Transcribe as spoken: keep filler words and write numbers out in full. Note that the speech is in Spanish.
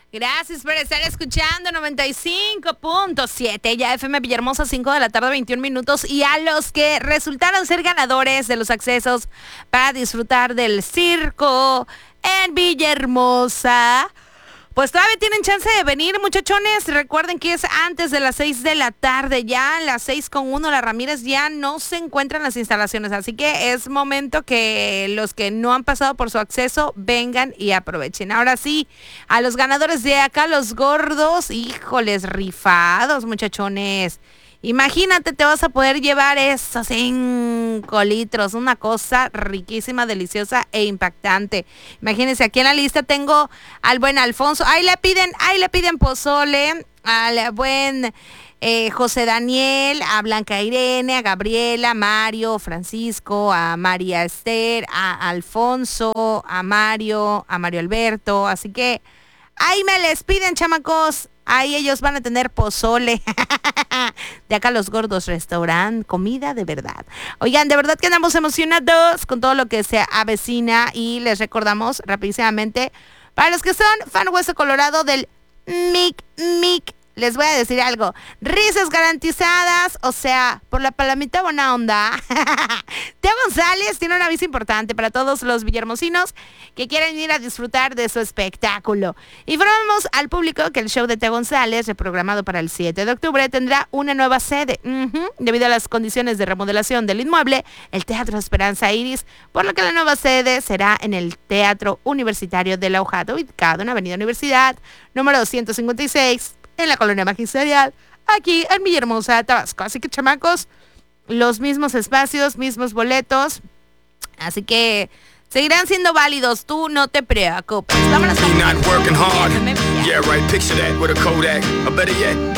Gracias por estar escuchando noventa y cinco punto siete, ya F M Villahermosa, cinco de la tarde, veintiún minutos. Y a los que resultaron ser ganadores de los accesos para disfrutar del circo en Villahermosa, pues todavía tienen chance de venir, muchachones. Recuerden que es antes de las seis de la tarde. Ya a las seis con uno, la Ramírez ya no se encuentra en las instalaciones. Así que es momento que los que no han pasado por su acceso vengan y aprovechen. Ahora sí, a los ganadores de acá, los gordos, híjoles, rifados, muchachones. Imagínate, te vas a poder llevar esos cinco litros, una cosa riquísima, deliciosa e impactante. Imagínense, aquí en la lista tengo al buen Alfonso, ahí le piden, ahí le piden pozole, al buen eh, José Daniel, a Blanca Irene, a Gabriela, a Mario, Francisco, a María Esther, a Alfonso, a Mario, a Mario Alberto, así que ahí me les piden, chamacos. Ahí ellos van a tener pozole. De acá los gordos restaurant, comida de verdad. Oigan, de verdad que andamos emocionados con todo lo que se avecina. Y les recordamos rapidísimamente, para los que son fan Hueso Colorado del Mic Mic, les voy a decir algo. Risas garantizadas, o sea, por la palomita buena onda. Teo González tiene un aviso importante para todos los villahermosinos que quieren ir a disfrutar de su espectáculo. Informamos al público que el show de Teo González, reprogramado para el siete de octubre, tendrá una nueva sede. Uh-huh. Debido a las condiciones de remodelación del inmueble, el Teatro Esperanza Iris, por lo que la nueva sede será en el Teatro Universitario de La Hojata, ubicado en Avenida Universidad, número ciento cincuenta y seis, en la Colonia Magisterial, aquí en Villahermosa, Tabasco. Así que, chamacos, los mismos espacios, mismos boletos, así que seguirán siendo válidos, tú no te preocupes. Vámonos con...